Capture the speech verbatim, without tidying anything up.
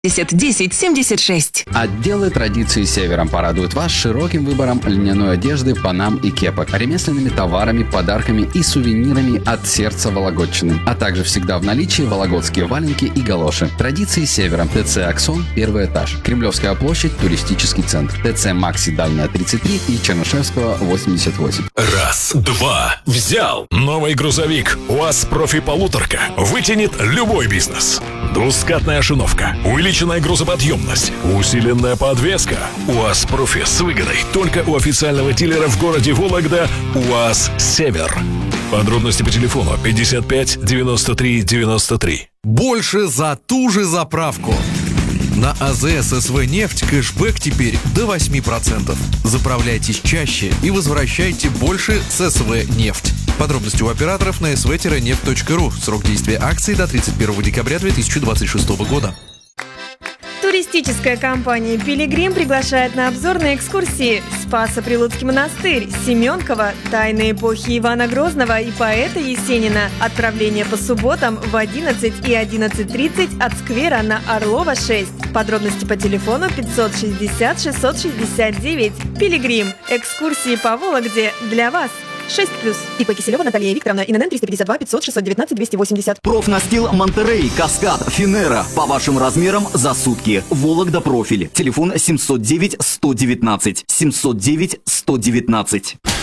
десять семьдесят шесть. Отделы традиции Севером порадуют вас широким выбором льняной одежды, панам и кепок, ремесленными товарами, подарками и сувенирами от сердца Вологодчины, а также всегда в наличии вологодские валенки и галоши. Традиции Севером. ТЦ «Аксон», первый этаж. Кремлевская площадь, туристический центр. ТЦ «Макси», Дальняя, тридцать три и Чернышевского, восемьдесят восемь. Раз, два, взял. Новый грузовик УАЗ «Профи Полуторка» вытянет любой бизнес. Двускатная ошиновка, увеличенная грузоподъемность, усиленная подвеска. УАЗ «Профи» с выгодой только у официального дилера в городе Вологда УАЗ «Север». Подробности по телефону пятьдесят пять девяносто три девяносто три. Больше за ту же заправку. На АЗС СВ «Нефть» кэшбэк теперь до восемь процентов. Заправляйтесь чаще и возвращайте больше с СВ «Нефть». Подробности у операторов на эс вэ нефть точка ру. Срок действия акции до тридцать первого декабря две тысячи двадцать шестого года. Туристическая компания «Пилигрим» приглашает на обзорные экскурсии: Спасо-Прилуцкий монастырь, Семенково, тайны эпохи Ивана Грозного и поэта Есенина. Отправление по субботам в одиннадцать и одиннадцать тридцать от сквера на Орлова шесть. Подробности по телефону пятьсот шестьдесят шестьсот шестьдесят девять. «Пилигрим». Экскурсии по Вологде для вас. шесть плюс. ИП Киселева Наталья Викторовна, ИНН триста пятьдесят два пятьсот шестьсот девятнадцать двести восемьдесят. Профнастил Монтерей, Каскад, Финера. По вашим размерам за сутки. Вологда профиль. Телефон семьсот девять сто девятнадцать. семьсот девять сто девятнадцать.